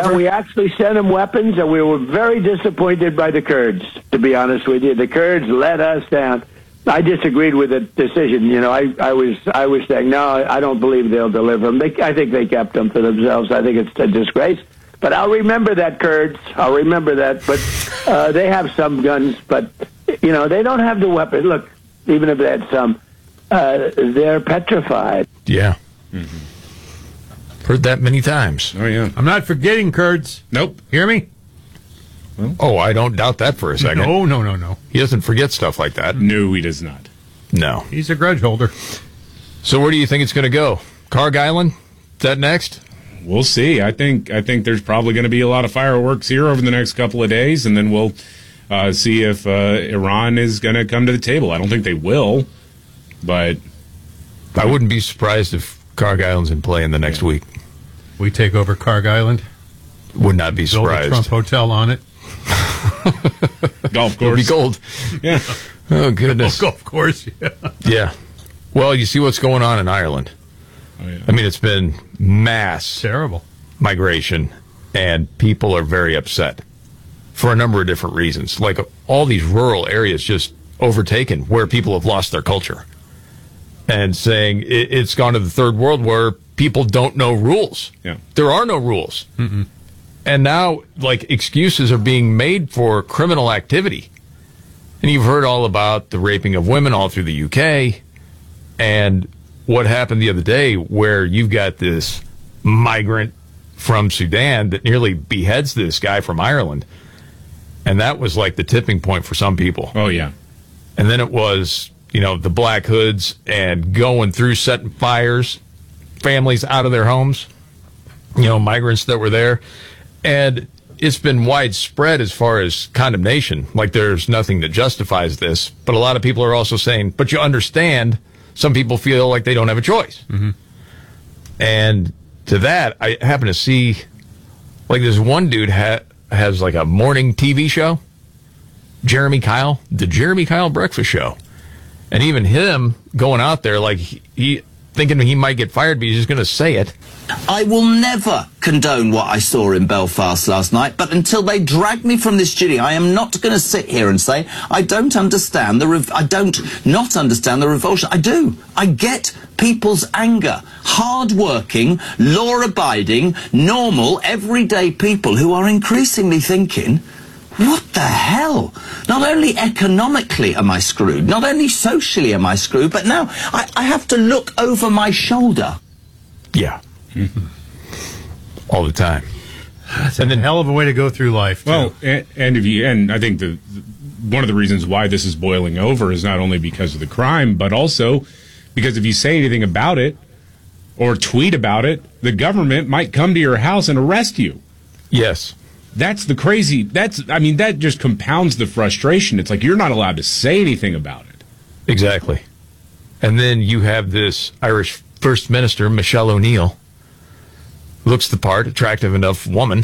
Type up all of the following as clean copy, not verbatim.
Well, we actually sent them weapons, and we were very disappointed by the Kurds, to be honest with you. The Kurds let us down. I disagreed with the decision. You know, I was saying, no, I don't believe they'll deliver them. I think they kept them for themselves. I think it's a disgrace. But I'll remember that, Kurds. I'll remember that. But they have some guns, but, you know, they don't have the weapons. Look, even if they had some, they're petrified. Yeah. Heard that many times. Oh, yeah. I'm not forgetting Kurds. Nope. Hear me? Oh, I don't doubt that for a second. No. He doesn't forget stuff like that. No, he does not. No. He's a grudge holder. So where do you think it's going to go? Karg Island? Is that next? We'll see. I think there's probably going to be a lot of fireworks here over the next couple of days, and then we'll see if Iran is going to come to the table. I don't think they will, but I wouldn't be surprised if Karg Island's in play in the next week. We take over Karg Island. Would not be Build surprised. a Trump hotel on it. golf It'll course. be gold. Yeah. Oh, goodness. Golf course, yeah. Yeah. Well, you see what's going on in Ireland. Oh, yeah. I mean, it's been mass Terrible. migration, and people are very upset for a number of different reasons. Like all these rural areas just overtaken where people have lost their culture, and saying it's gone to the third world where people don't know rules. Yeah. There are no rules. Mm-mm. And now, like, excuses are being made for criminal activity. And you've heard all about the raping of women all through the UK, and what happened the other day where you've got this migrant from Sudan that nearly beheads this guy from Ireland. And that was like the tipping point for some people. Oh, yeah. And then it was, you know, the Black Hoods and going through setting fires, families out of their homes, you know, migrants that were there. And it's been widespread as far as condemnation. Like, there's nothing that justifies this. But a lot of people are also saying, but you understand, some people feel like they don't have a choice. Mm-hmm. And to that, I happen to see, like, this one dude has like a morning TV show, Jeremy Kyle, the Jeremy Kyle Breakfast Show. And even him going out there, like, he thinking he might get fired, but he's just going to say it. I will never condone what I saw in Belfast last night, but until they drag me from this duty, I am not going to sit here and say I don't understand not understand the revulsion. I do. I get people's anger. Hard-working, law-abiding, normal, everyday people who are increasingly thinking, what the hell? Not only economically am I screwed, not only socially am I screwed, but now I have to look over my shoulder. Yeah. All the time. That's a hell of a way to go through life, too. Well, and I think one of the reasons why this is boiling over is not only because of the crime, but also because if you say anything about it or tweet about it, the government might come to your house and arrest you. Yes. That's the crazy. That just compounds the frustration. It's like you're not allowed to say anything about it. Exactly. And then you have this Irish First Minister, Michelle O'Neill, looks the part, attractive enough woman,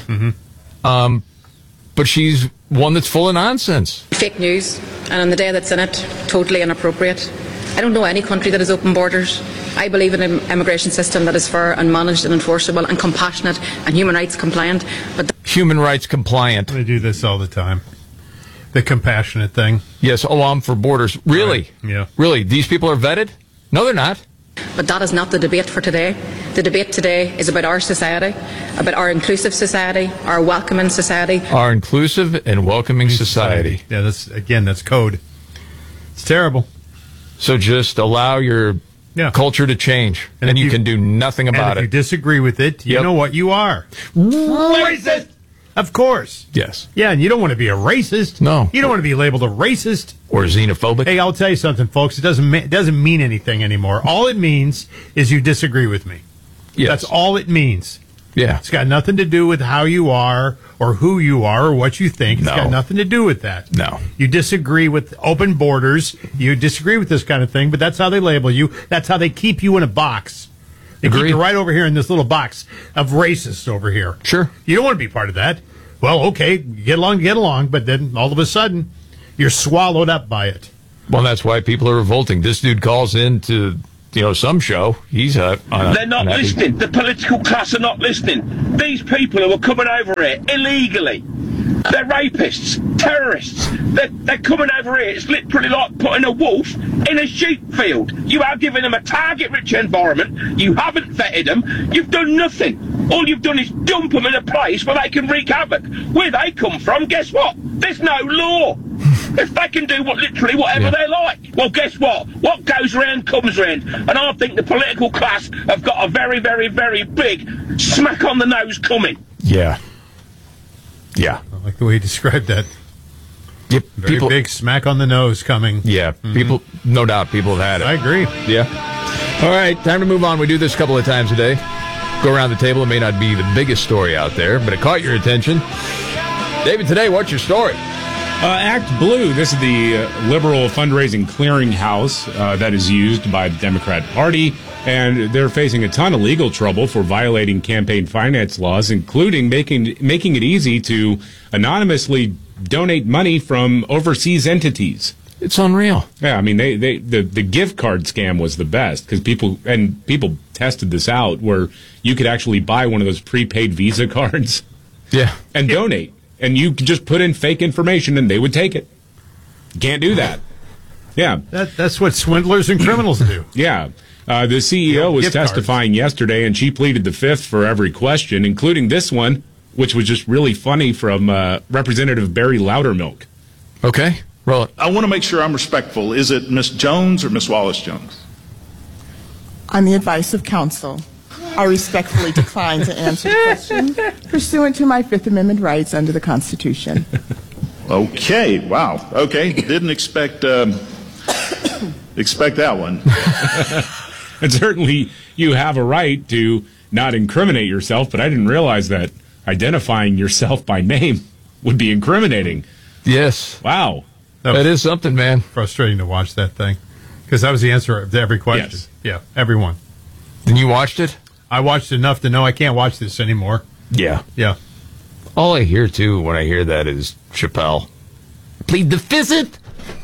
but she's one that's full of nonsense. Fake news, and on the day that's in it, totally inappropriate. I don't know any country that has open borders. I believe in an immigration system that is fair and managed and enforceable and compassionate and human rights compliant. But human rights compliant. They do this all the time. The compassionate thing. Yes, I'm for borders. Really? Right. Yeah. Really? These people are vetted? No, they're not. But that is not the debate for today. The debate today is about our society, about our inclusive society, our welcoming society. Our inclusive and welcoming society. Yeah, that's code. It's terrible. So just allow your culture to change, and you can do nothing about it. If you disagree with it, you know what you are. Racist! Of course. Yes. Yeah, and you don't want to be a racist. No. You don't want to be labeled a racist. Or xenophobic. Hey, I'll tell you something, folks. It doesn't mean anything anymore. All it means is you disagree with me. Yes. That's all it means. Yeah. It's got nothing to do with how you are or who you are or what you think. It's got nothing to do with that. No. You disagree with open borders. You disagree with this kind of thing, but that's how they label you. That's how they keep you in a box. They keep you right over here in this little box of racists over here. Sure. You don't want to be part of that. Well, okay, get along, but then all of a sudden, you're swallowed up by it. Well, that's why people are revolting. This dude calls into some show. He's They're not listening. The political class are not listening. These people who are coming over here illegally, they're rapists, terrorists. They're coming over here. It's literally like putting a wolf in a sheep field. You are giving them a target-rich environment. You haven't vetted them. You've done nothing. All you've done is dump them in a place where they can wreak havoc. Where they come from, guess what? There's no law. If they can do whatever they like, well, guess what? What goes around comes around. And I think the political class have got a very, very, very big smack on the nose coming. Yeah. I like the way you described that. Yep. Very big smack on the nose coming. Yeah. People, no doubt, people have had it. I agree. Yeah. All right, time to move on. We do this a couple of times a day. Go around the table. It may not be the biggest story out there, but it caught your attention. David, today, what's your story? Act Blue, this is the liberal fundraising clearinghouse that is used by the Democrat Party, and they're facing a ton of legal trouble for violating campaign finance laws, including making it easy to anonymously donate money from overseas entities. It's unreal. Yeah, I mean, the gift card scam was the best because people tested this out where you could actually buy one of those prepaid Visa cards, and donate. And you could just put in fake information and they would take it. Can't do that. Yeah. That's what swindlers and criminals do. Yeah. The CEO was testifying yesterday, and she pleaded the fifth for every question, including this one, which was just really funny from Representative Barry Loudermilk. Okay. Roll it. I want to make sure I'm respectful. Is it Miss Jones or Miss Wallace-Jones? On the advice of counsel, I respectfully decline to answer the question pursuant to my Fifth Amendment rights under the Constitution. Okay. Wow. Okay. Didn't expect that one. And certainly you have a right to not incriminate yourself, but I didn't realize that identifying yourself by name would be incriminating. Yes. Wow. That is something, man. Frustrating to watch that thing because that was the answer to every question. Yes. Yeah, everyone. And you watched it? I watched enough to know I can't watch this anymore. Yeah. Yeah. All I hear, too, when I hear that is Chappelle. Plead the fifth.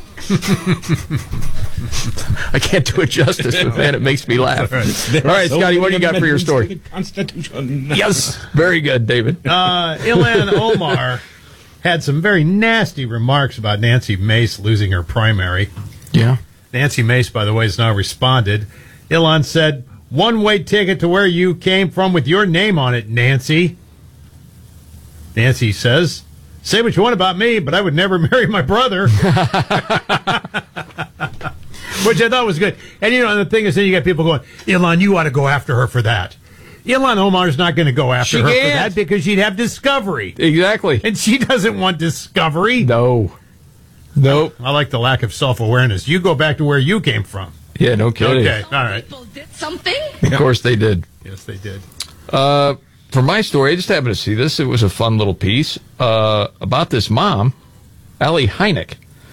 I can't do it justice, but man, it makes me laugh. All right, Scotty, what do you got for your story? Yes. Very good, David. Ilhan Omar had some very nasty remarks about Nancy Mace losing her primary. Yeah. Nancy Mace, by the way, has now responded. Ilhan said, "One-way ticket to where you came from with your name on it, Nancy." Nancy says, "Say what you want about me, but I would never marry my brother." Which I thought was good. And, the thing is, then you got people going, Ilhan, you ought to go after her for that. Ilhan Omar's not going to go after her for that because she'd have discovery. Exactly. And she doesn't want discovery. No. Nope. I like the lack of self-awareness. You go back to where you came from. Yeah, no kidding. Okay, all right. People did something? Of course they did. Yes, they did. For my story, I just happened to see this. It was a fun little piece about this mom, Allie Hynek,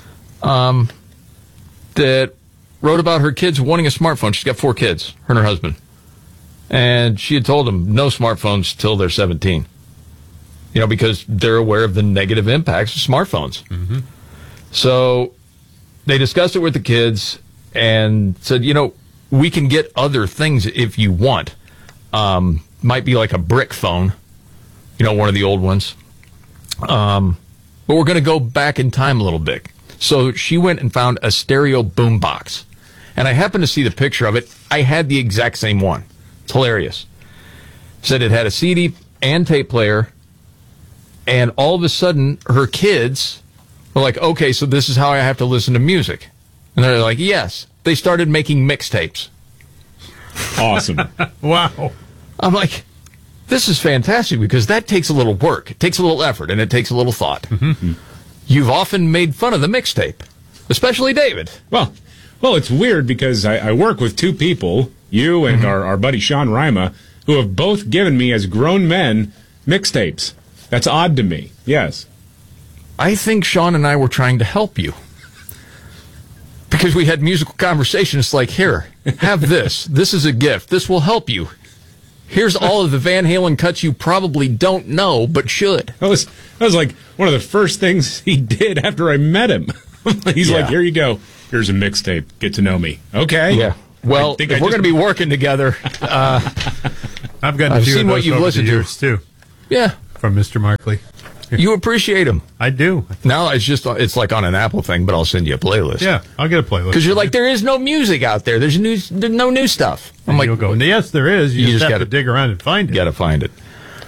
that wrote about her kids wanting a smartphone. She's got 4 kids, her and her husband. And she had told them no smartphones till they're 17. Because they're aware of the negative impacts of smartphones. Mm-hmm. So they discussed it with the kids and said, we can get other things if you want. Might be like a brick phone, one of the old ones. But we're going to go back in time a little bit. So she went and found a stereo boombox. And I happened to see the picture of it. I had the exact same one. It's hilarious. Said it had a CD and tape player. And all of a sudden, her kids were like, okay, so this is how I have to listen to music. And they're like, yes. They started making mixtapes. Awesome. Wow. I'm like, this is fantastic because that takes a little work. It takes a little effort, and it takes a little thought. Mm-hmm. You've often made fun of the mixtape, especially David. Well, it's weird because I work with 2 people, you and our buddy Sean Rima, who have both given me as grown men mixtapes. That's odd to me. Yes. I think Sean and I were trying to help you. Because we had musical conversations like, here, have this. This is a gift. This will help you. Here's all of the Van Halen cuts you probably don't know, but should. That was like one of the first things he did after I met him. He's like, here you go. Here's a mixtape. Get to know me. Okay. Yeah. Well, if we're going to be working together, I've gotten a I've few seen of what those you've over listened the to. years, too, yeah, from Mr. Markley. you appreciate them. I do. Now it's like on an Apple thing, but I'll send you a playlist. Yeah, I'll get a playlist. Because you're like, there is no music out there. There's no new stuff. I'm And like, you'll go, yes, there is. You just have gotta to dig around and find it. Got to find it.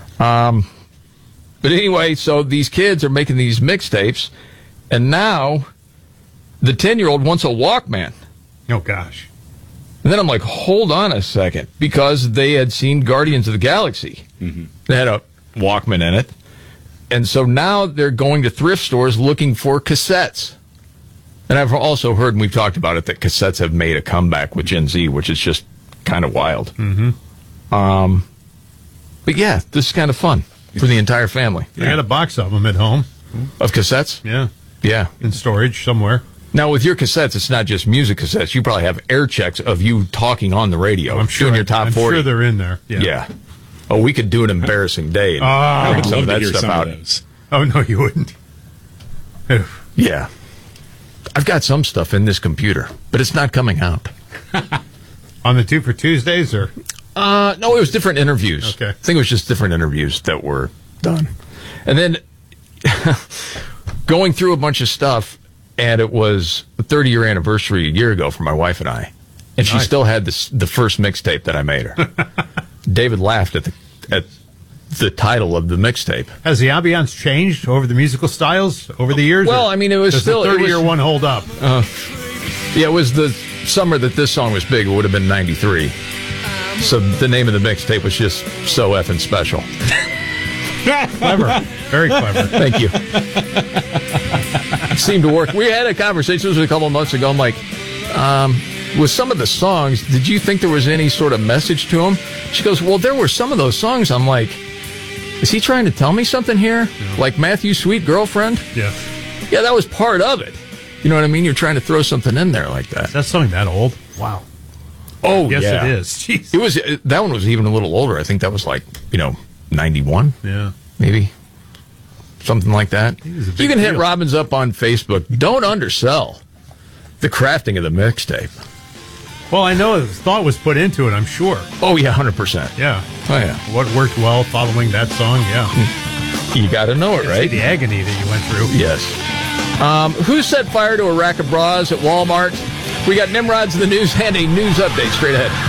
But anyway, so these kids are making these mixtapes, and now the 10-year-old wants a Walkman. Oh, gosh. And then I'm like, hold on a second, because they had seen Guardians of the Galaxy. Mm-hmm. They had a Walkman in it. And so now they're going to thrift stores looking for cassettes. And I've also heard, and we've talked about it, that cassettes have made a comeback with Gen Z, which is just kind of wild. Mm-hmm. But yeah, this is kind of fun for the entire family. I got a box of them at home. Of cassettes? Yeah. Yeah. In storage somewhere. Now, with your cassettes, it's not just music cassettes. You probably have air checks of you talking on the radio. I'm sure doing your top 40. I'm sure they're in there. Yeah. Oh, we could do an embarrassing day. And I bring would some love of to that hear stuff some out. of those. Oh, no, you wouldn't. Yeah. I've got some stuff in this computer, but it's not coming out. On the 2 for Tuesdays, or? No, it was different interviews. Okay. I think it was just different interviews that were done. And then going through a bunch of stuff, and it was the 30-year anniversary a year ago for my wife and I. And she still had the first mixtape that I made her. David laughed at the title of the mixtape. Has the ambiance changed over the musical styles over the years? Well, I mean, it was does still... the 30-year one hold up? Yeah, it was the summer that this song was big. It would have been 93. So the name of the mixtape was just So Effing Special. Clever. Very clever. Thank you. It seemed to work. We had a conversation, this was a couple of months ago. I'm like, with some of the songs, did you think there was any sort of message to them? She goes, well, there were some of those songs. I'm like, is he trying to tell me something here? No. Like Matthew's Sweet Girlfriend? Yeah. Yeah, that was part of it. You know what I mean? You're trying to throw something in there like that. Is that song that old? Wow. Oh, yes, yeah. it is. Jeez. It was. That one was even a little older. I think that was like, 91? Yeah. Maybe. Something like that. You can hit deal. Robbins up on Facebook. Don't undersell the crafting of the mixtape. Well, I know thought was put into it, I'm sure. Oh, yeah, 100%. Yeah. Oh, yeah. What worked well following that song, yeah. You got to know it, right? See the agony that you went through. Yes. Who set fire to a rack of bras at Walmart? We got Nimrods in the news and a news update straight ahead.